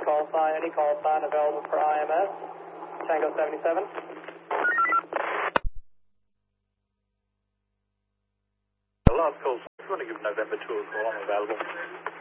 any call sign available for IMS. Tango 77. Last call, if you want to give November 2 a call, I'm available.